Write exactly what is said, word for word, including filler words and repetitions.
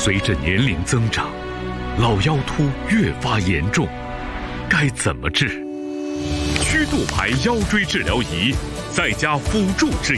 随着年龄增长，老腰突越发严重，该怎么治？曲度牌腰椎治疗仪，再加辅助治